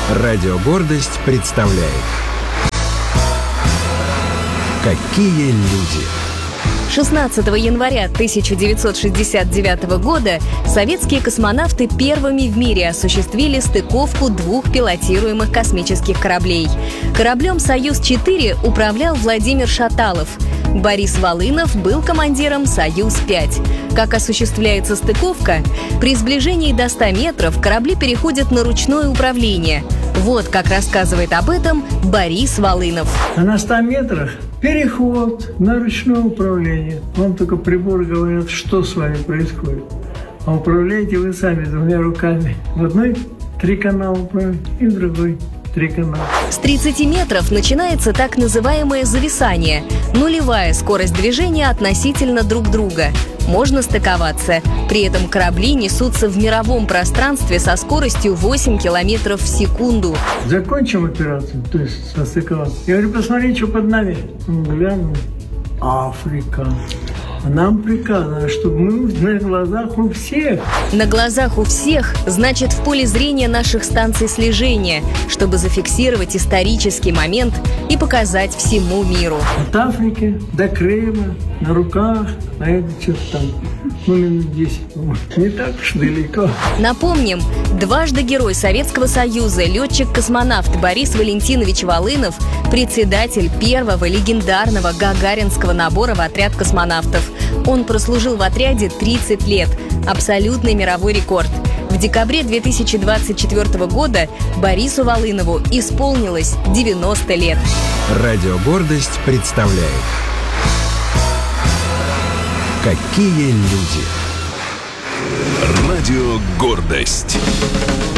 Радио «Гордость» представляет «Какие люди». 16 января 1969 года советские космонавты первыми в мире осуществили стыковку двух пилотируемых космических кораблей. Кораблем «Союз-4» управлял Владимир Шаталов. Борис Волынов был командиром «Союз-5». Как осуществляется стыковка? При сближении до 100 метров корабли переходят на ручное управление. Вот как рассказывает об этом Борис Волынов. А на 100 метрах переход на ручное управление. Вам только приборы говорят, что с вами происходит. А управляете вы сами двумя руками. В одной 3 канала управляете, и в другой 3 канала. С 30 метров начинается так называемое зависание – нулевая скорость движения относительно друг друга. Можно стыковаться. При этом корабли несутся в мировом пространстве со скоростью 8 километров в секунду. Закончим операцию, то есть состыковаться. Я говорю, посмотри, что под нами. Он глянул. Африка. А нам приказано, чтобы мы на глазах у всех. На глазах у всех значит в поле зрения наших станций слежения, чтобы зафиксировать исторический момент и показать всему миру. От Африки до Крыма, на руках, а это что-то там, минут 10, не так уж далеко. Напомним, дважды Герой Советского Союза, летчик-космонавт Борис Валентинович Волынов, председатель первого легендарного гагаринского набора в отряд космонавтов. Он прослужил в отряде 30 лет. Абсолютный мировой рекорд. В декабре 2024 года Борису Волынову исполнилось 90 лет. Радио «Гордость» представляет «Какие люди». Радио «Гордость».